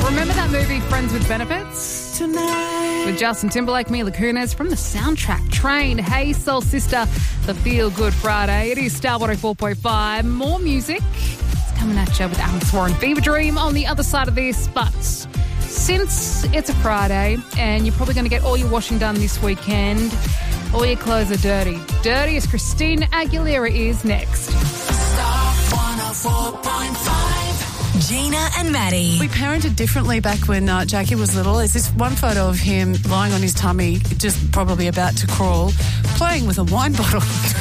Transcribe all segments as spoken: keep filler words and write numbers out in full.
Remember that movie Friends with Benefits? Tonight. With Justin Timberlake, Mila Kunis from the soundtrack Train. Hey, Soul Sister, the Feel Good Friday. It is Star one oh four point five. More music. It's coming at you with Alan Swarren. Fever Dream on the other side of this. But since it's a Friday and you're probably going to get all your washing done this weekend, all your clothes are dirty. Dirty as Christina Aguilera is next. Star one oh four point five. Gina and Maddie. We parented differently back when uh, Jackie was little. There's this one photo of him lying on his tummy, just probably about to crawl, playing with a wine bottle.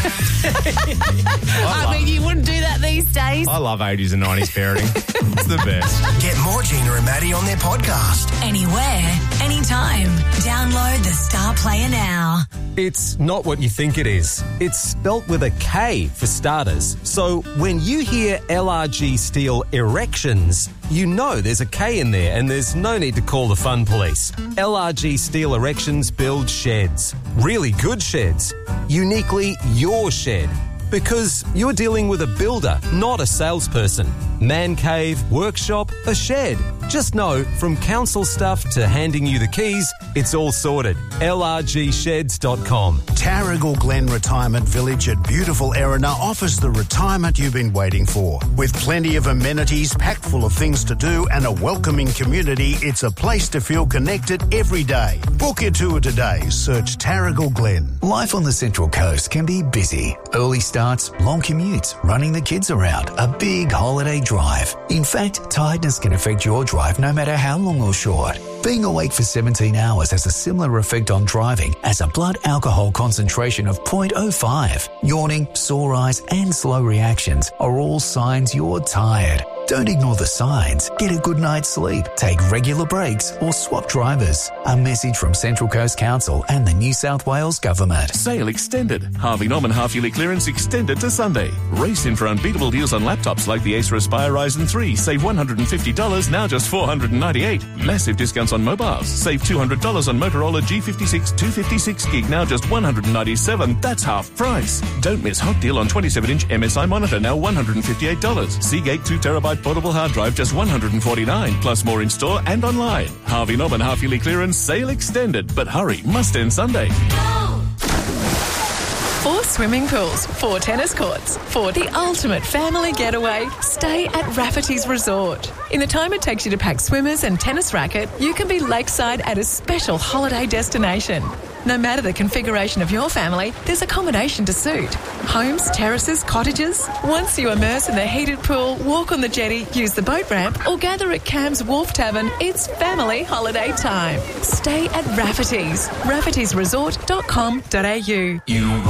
I, I mean, you wouldn't do that these days. I love eighties and nineties parenting. It's the best. Get more Gina and Maddie on their podcast. Anywhere, anytime. Download the Star Player now. It's not what you think it is. It's spelt with a K for starters. So when you hear L R G Steel Erections, you know there's a K in there and there's no need to call the fun police. L R G Steel Erections build sheds. Really good sheds. Uniquely your shed. Because you're dealing with a builder, not a salesperson. Man cave, workshop, a shed. Just know, from council stuff to handing you the keys, it's all sorted. L R G sheds dot com. Tarragal Glen Retirement Village at beautiful Erina offers the retirement you've been waiting for. With plenty of amenities, packed full of things to do and a welcoming community, it's a place to feel connected every day. Book your tour today. Search Tarragal Glen. Life on the Central Coast can be busy. Early starts, long commutes, running the kids around, a big holiday drive. In fact, tiredness can affect your drive no matter how long or short. Being awake for seventeen hours has a similar effect on driving as a blood alcohol concentration of zero point zero five. Yawning, sore eyes and slow reactions are all signs you're tired. Don't ignore the signs. Get a good night's sleep, take regular breaks or swap drivers. A message from Central Coast Council and the New South Wales Government. Sale extended. Harvey Norman half-yearly clearance extended to Sunday. Race in for unbeatable deals on laptops like the Acer Aspire Ryzen three. Save one hundred fifty dollars, now just four hundred ninety-eight dollars. Massive discounts on mobiles. Save two hundred dollars on Motorola G fifty-six two fifty-six gig, now just one hundred ninety-seven dollars. That's half price. Don't miss hot deal on twenty-seven inch M S I monitor, now one hundred fifty-eight dollars. Seagate two terabyte portable hard drive, just one hundred forty-nine dollars. Plus more in store and online. Harvey Norman half-yearly clearance, sale extended. But hurry, must end Sunday. Four swimming pools, four tennis courts, for the ultimate family getaway. Stay at Rafferty's Resort. In the time it takes you to pack swimmers and tennis racket, you can be lakeside at a special holiday destination. No matter the configuration of your family, there's accommodation to suit. Homes, terraces, cottages. Once you immerse in the heated pool, walk on the jetty, use the boat ramp, or gather at Cam's Wharf Tavern, it's family holiday time. Stay at Rafferty's. raffertys resort dot com dot a u. You